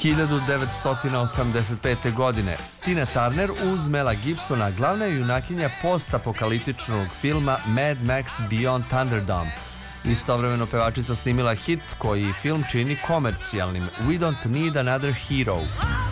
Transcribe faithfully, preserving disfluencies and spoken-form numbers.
hiljadu devetsto osamdeset pete. godine Tina Turner uz Mela Gibsona glavna je junakinja postapokaliptičnog filma Mad Max Beyond Thunderdome. Istovremeno pevačica snimila hit koji film čini komercijalnim, We Don't Need Another Hero.